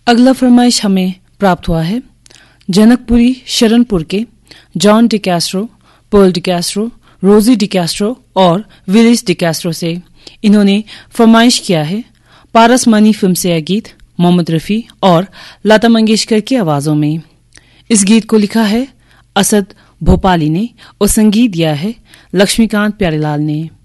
अगला फरमाइश हमें प्राप्त हुआ है जनकपुरी शरणपुर के जॉन डिकैस्ट्रो, पर्ल डिकैस्ट्रो, रोजी डिकैस्ट्रो और विलिस डिकैस्ट्रो से। इन्होंने फरमाइश किया है पारस मनी फिल्म से यह गीत मोहम्मद रफी और लता मंगेशकर की आवाजों में। इस गीत को लिखा है असद भोपाली ने और संगीत दिया है लक्ष्मीकांत प्यारेलाल ने।